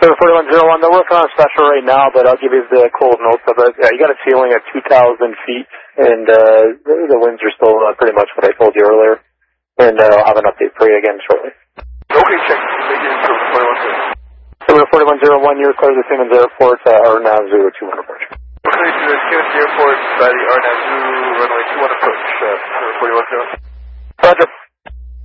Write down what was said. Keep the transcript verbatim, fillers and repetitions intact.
So forty-one oh one, they're working on a special right now, but I'll give you the cold notes of it. Yeah, you got a ceiling at two thousand feet, and uh, the, the winds are still uh, pretty much what I told you earlier. And uh, I'll have an update for you again shortly. Okay, check. Thank you for forty-one oh one. So forty-one oh one, you're clear to the Siemens Airport, uh, or now zero two one approach. Clear to the Siemens Airport by the R N A V runway two one approach, uh, forty-one oh one. Roger.